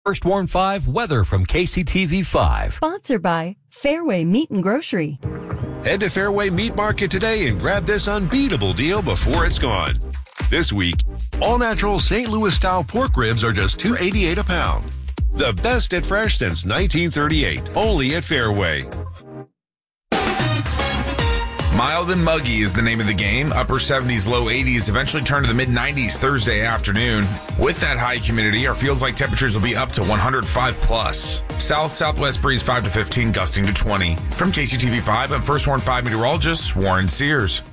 First Warn 5 weather from KCTV 5. Sponsored by Fairway Meat and Grocery. Head to Fairway Meat Market today and grab this unbeatable deal before it's gone. This week, all-natural St. Louis-style pork ribs are just $2.88 a pound. The best at fresh since 1938, only at Fairway. Mild and muggy is the name of the game. Upper 70s, low 80s, eventually turn to the mid-90s Thursday afternoon. With that high humidity, our feels like temperatures will be up to 105 plus. South-southwest breeze 5 to 15, gusting to 20. From KCTV 5, I'm First Warn 5 meteorologist Warren Sears.